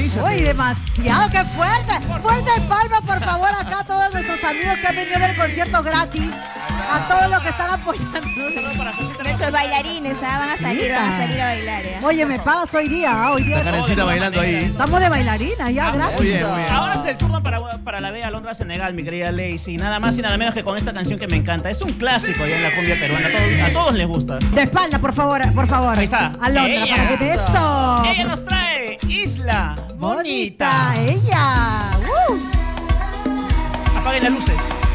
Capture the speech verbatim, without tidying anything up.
organízate. Uy, demasiado, qué fuerte. Fuerte palma, por favor, acá a todos nuestros amigos que han venido a ver el concierto gratis. A todos los que están apoyando. Nuestros bailarines, ¿ah? Van a salir, van a salir a bailar. ¿eh? Oye, me pagas hoy día, ¿ah? Hoy día. La Karencita bailando ahí. Estamos de bailarina ya, Ah, gracias. muy bien, muy bien. Ahora es el turno para, para la Bella Alondra Senegal, mi querida Lacey. Nada más y nada menos que con esta canción que me encanta. Es un clásico ya en la cumbia peruana. A todos, a todos les gusta. De espalda, por favor, por favor. Ahí está. Alondra, Ella. para que te eso. Ella nos trae Isla Bonita. Bonita, ella. Uh. Apaguen las luces.